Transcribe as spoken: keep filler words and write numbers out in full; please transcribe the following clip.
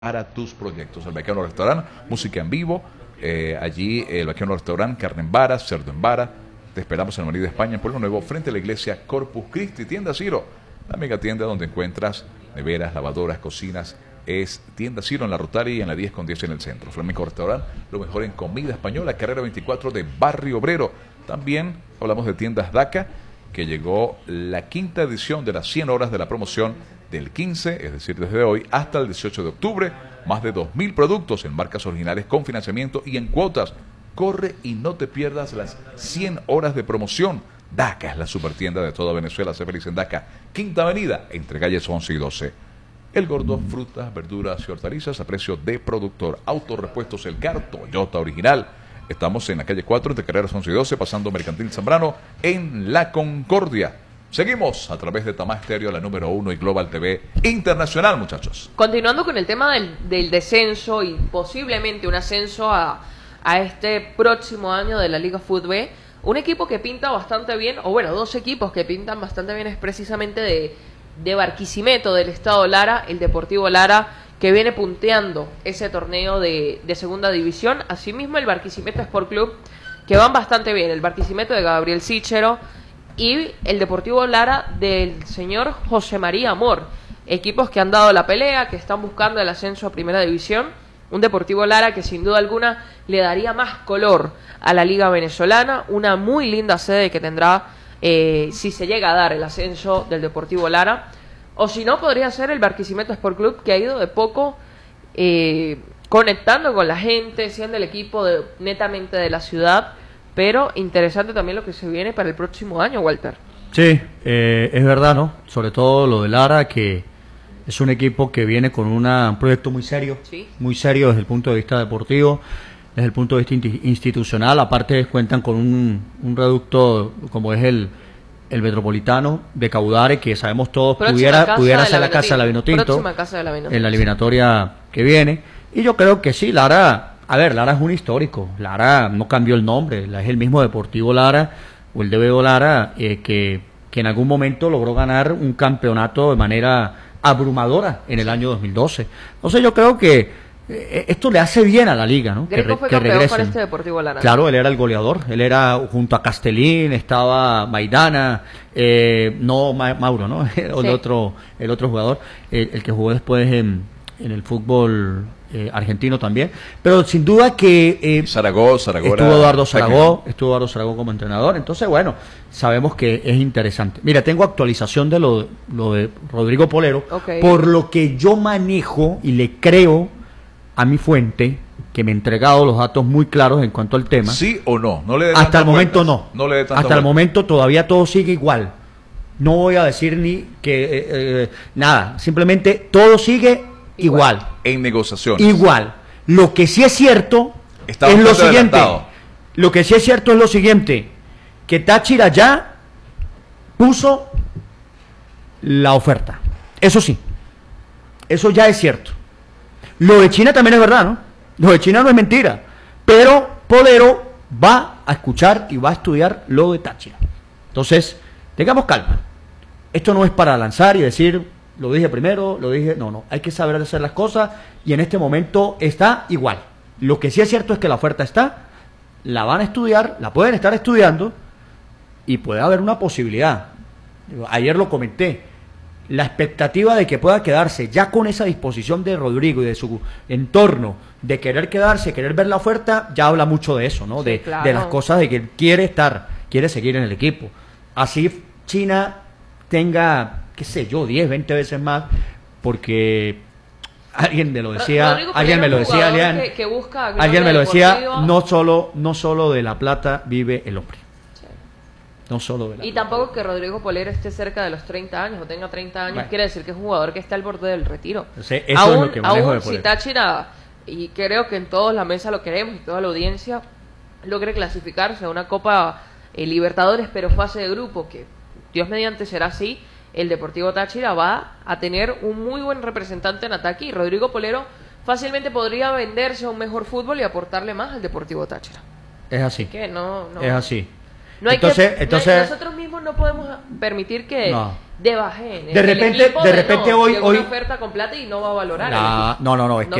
para tus proyectos. El Vaquero Restaurant, música en vivo, eh, allí el Vaquero Restaurant, carne en vara, cerdo en vara. Te esperamos en Avenida España, en Pueblo Nuevo, frente a la iglesia Corpus Christi. Tienda Ciro, la mega tienda donde encuentras neveras, lavadoras, cocinas. Es Tienda Ciro en la Rotaria y en la diez con diez en el centro. Flamenco Restaurant, lo mejor en comida española, carrera veinticuatro de Barrio Obrero. También hablamos de Tiendas Daca, que llegó la quinta edición de las cien horas de la promoción del quince, es decir, desde hoy hasta el dieciocho de octubre. Más de dos mil productos en marcas originales con financiamiento y en cuotas. Corre y no te pierdas las cien horas de promoción. Daca es la supertienda de toda Venezuela. Se feliz en Daca, Quinta Avenida, entre calles once y doce. El Gordo, frutas, verduras y hortalizas a precio de productor. Autorepuestos El Car, Toyota original. Estamos en la calle cuatro, entre carreras once y doce, pasando Mercantil Zambrano, en La Concordia. Seguimos a través de Tamá Estéreo, la número uno, y Global T V Internacional, muchachos. Continuando con el tema del, del descenso y posiblemente un ascenso a, a este próximo año de la Liga Fútbol, un equipo que pinta bastante bien, o bueno, dos equipos que pintan bastante bien es precisamente de, de Barquisimeto, del estado Lara, el Deportivo Lara, que viene punteando ese torneo de, de segunda división. Asimismo el Barquisimeto Sport Club, que van bastante bien, el Barquisimeto de Gabriel Sichero y el Deportivo Lara del señor José María Amor, equipos que han dado la pelea, que están buscando el ascenso a primera división. Un Deportivo Lara que sin duda alguna le daría más color a la liga venezolana, una muy linda sede que tendrá eh, si se llega a dar el ascenso del Deportivo Lara, o si no podría ser el Barquisimeto Sport Club, que ha ido de poco eh, conectando con la gente, siendo el equipo de, netamente de la ciudad. Pero interesante también lo que se viene para el próximo año, Walter. Sí, eh, es verdad, ¿no? Sobre todo lo de Lara, que es un equipo que viene con una, un proyecto muy serio, ¿Sí? muy serio desde el punto de vista deportivo, desde el punto de vista institucional. Aparte cuentan con un, un reducto como es el, el Metropolitano de Caudare, que sabemos todos pudiera, pudiera ser la casa de la Vinotinto, casa de la Vinotinto en la eliminatoria que viene. Y yo creo que sí, Lara... A ver, Lara es un histórico. Lara no cambió el nombre, es el mismo Deportivo Lara o el D B O Lara eh, que, que en algún momento logró ganar un campeonato de manera abrumadora en el año dos mil doce. Entonces yo creo que eh, esto le hace bien a la liga, ¿no? Greco que, re, fue que campeón regresen. con este Deportivo Lara. Claro, él era el goleador, él era junto a Castellín, estaba Maidana, eh, no Ma, Mauro, ¿no? el, sí. otro, el otro jugador, el, el que jugó después en, en el fútbol... Eh, argentino también, pero sin duda que eh, Zaragoza, Zaragoza, estuvo Eduardo Zaragoza, estuvo Eduardo Zaragoza como entrenador. Entonces, bueno, sabemos que es interesante. Mira, tengo actualización de lo, lo de Rodrigo Polero, okay. Por lo que yo manejo y le creo a mi fuente, que me ha entregado los datos muy claros en cuanto al tema. ¿Sí o no? No le dé Hasta el momento vueltas. no. No le dé Hasta vueltas. el momento todavía todo sigue igual. No voy a decir ni que eh, eh, nada, simplemente todo sigue igual. igual. En negociaciones. Igual. Lo que sí es cierto Está es lo siguiente. Adelantado. Lo que sí es cierto es lo siguiente. Que Táchira ya puso la oferta. Eso sí. Eso ya es cierto. Lo de China también es verdad, ¿no? Lo de China no es mentira. Pero Polero va a escuchar y va a estudiar lo de Táchira. Entonces, tengamos calma. Esto no es para lanzar y decir... Lo dije primero, lo dije... No, no. Hay que saber hacer las cosas y en este momento está igual. Lo que sí es cierto es que la oferta está, la van a estudiar, la pueden estar estudiando y puede haber una posibilidad. Ayer lo comenté. La expectativa de que pueda quedarse ya con esa disposición de Rodrigo y de su entorno, de querer quedarse, querer ver la oferta, ya habla mucho de eso, ¿no? Sí, de, claro. de las cosas de que él quiere estar, quiere seguir en el equipo. Así China tenga... qué sé yo, diez, veinte veces más, porque alguien me lo decía, Rodrigo alguien me lo decía, alguien, que, que busca alguien me lo decía, deportiva. no solo, no solo de la plata vive el hombre. Sí. No solo de la Y plata. tampoco que Rodrigo Polero esté cerca de los treinta años o tenga treinta años, bueno. quiere decir que es un jugador que está al borde del retiro. Entonces, eso aún, es lo que manejo aún de Polero. si Táchira, y creo que en toda la mesa lo queremos y toda la audiencia, logre clasificarse a una Copa eh, Libertadores, pero fase de grupo, que Dios mediante será así, el Deportivo Táchira va a tener un muy buen representante en ataque y Rodrigo Polero fácilmente podría venderse a un mejor fútbol y aportarle más al Deportivo Táchira. Es así. Que no, no, es así. no hay entonces, que, entonces no hay, nosotros mismos no podemos permitir que no. de Bajén. De repente- equipo de repente no, hoy- llegó hoy- una oferta con plata y no va a valorar. La- el equipo. no, no, no, es No